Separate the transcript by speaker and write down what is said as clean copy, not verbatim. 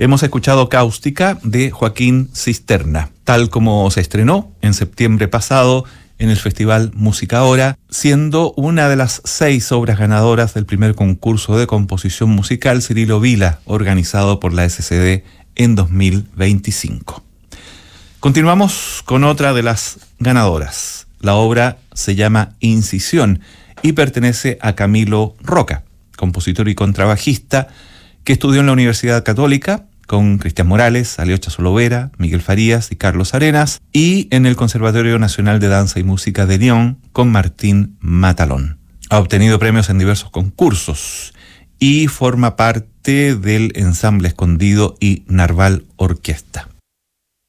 Speaker 1: Hemos escuchado Cáustica de Joaquín Cisterna, tal como se estrenó en septiembre pasado en el Festival Música Ahora, siendo una de las 6 obras ganadoras del primer concurso de composición musical Cirilo Vila, organizado por la SCD en 2025. Continuamos con otra de las ganadoras. La obra se llama Incisión y pertenece a Camilo Roca, compositor y contrabajista que estudió en la Universidad Católica con Cristian Morales, Aliocha Solovera, Miguel Farías y Carlos Arenas, y en el Conservatorio Nacional de Danza y Música de Lyon con Martín Matalón. Ha obtenido premios en diversos concursos y forma parte del Ensamble Escondido y Narval Orquesta.